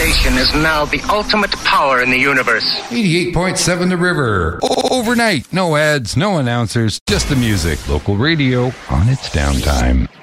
station is now the ultimate power in the universe. 88.7 The River. Overnight. No ads, no announcers, just the music. Local radio on its downtime.